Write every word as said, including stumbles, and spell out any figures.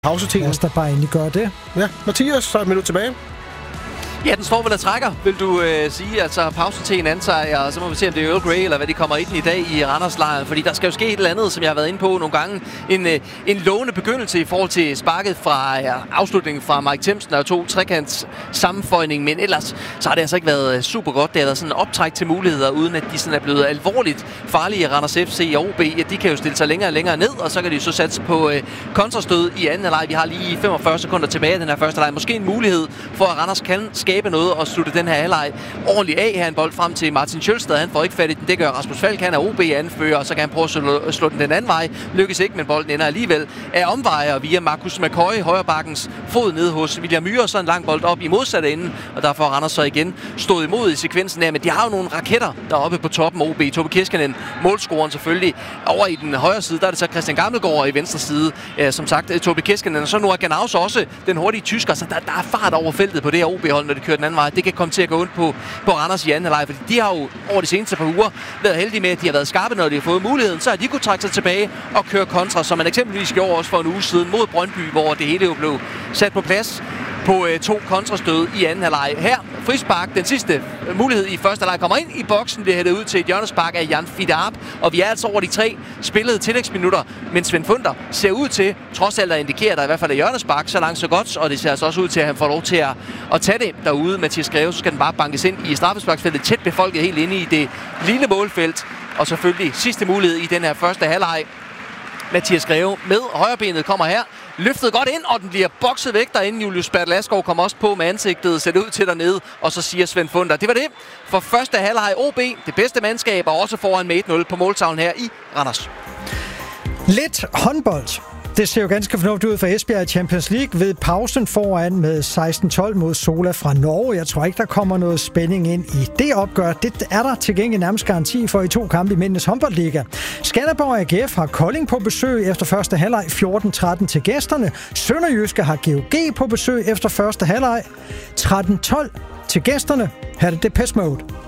Pausetiden. Lad os da bare endelig gøre det. Ja, Mathias, så er et minut tilbage. Ja, den står vel og trækker, vil du øh, sige. Altså, pausetiden antager, og så må vi se, om det er Earl Grey, eller hvad de kommer ind i dag i Randerslejren. Fordi der skal jo ske et eller andet, som jeg har været inde på nogle gange. En, øh, en lovende begyndelse i forhold til sparket fra ja, afslutningen fra Mike Timsen og to trekants sammenføjning. Men ellers, så har det altså ikke været super godt. Det har været sådan en optræk til muligheder, uden at de sådan er blevet alvorligt farlige. Randers F C og O B, ja, de kan jo stille sig længere og længere ned, og så kan de så satse på øh, kontrastød i anden halvleg. Vi har lige femogfyrre sekunder tilbage i den her første halvleg. Måske en mulighed for, at Randers kan skabe noget og slutte den her halvleg ordentligt af. Her en bold frem til Martin Sjølstad. Han får ikke fat i den. Det gør Rasmus Falk. Han er O B-anfører, og så kan han prøve at slå, slå den den anden vej. Lykkes ikke, men bolden ender alligevel af omvejer via Markus McCoy, højrebakkens fod ned hos William Myhre, så en lang bold op i modsatte ende, og der får Randers så igen stået imod i sekvensen her, men de har jo nogle raketter deroppe på toppen. O B, Tobi Keskanen, målscoren selvfølgelig. Over i den højre side, der er det så Christian Gammelgaard i venstre side. Ja, som sagt, Tobi Keskanen, og så Noah Ganaus også, den hurtige tysker, så der, der er fart over feltet på det her O B-hold, når det kører den anden vej. Det kan komme til at gå ondt på, på Randers i anden halvleg, fordi de har jo over de seneste par uger været heldige med, at de har været skarpe, når de har fået muligheden. Så har de kunne trække sig tilbage og køre kontra, som man eksempelvis gjorde også for en uge siden mod Brøndby, hvor det hele jo blev sat på plads på øh, to kontrastød i anden halvleg. Her, frispark, den sidste mulighed i første halvleg, kommer ind i boksen, bliver hættet ud til et hjørnespark af Jan Fidarp, og vi er altså over de tre spillede tillægsminutter, men Svend Funder ser ud til, trods alt at indikere, der i hvert fald er hjørnespark, så langt så godt, og det ser altså også ud til, at han får lov til at, at tage det derude. Mathias Greve, så skal den bare bankes ind i straffesparksfeltet, tæt befolket helt inde i det lille målfelt, og selvfølgelig sidste mulighed i den her første halvleg. Mathias Greve med højrebenet kommer her, løftet godt ind, og den bliver bokset væk derinde. Julius Bertel Asgaard kommer også på med ansigtet, sæt ud til dernede, og så siger Svend Funder. Det var det for første halvleg. O B, det bedste mandskab, og også foran med et nul på måltavlen her i Randers. Lidt håndbold. Det ser jo ganske fornuftigt ud for Esbjerg i Champions League ved pausen foran med seksten tolv mod Sola fra Norge. Jeg tror ikke, der kommer noget spænding ind i det opgør. Det er der til gengæld nærmest garanti for i to kampe i Mændenes håndboldliga. Skanderborg A G F har Kolding på besøg efter første halvleg fjorten tretten til gæsterne. Sønderjyske har G O G på besøg efter første halvleg tretten tolv til gæsterne. Her er det Depeche Mode.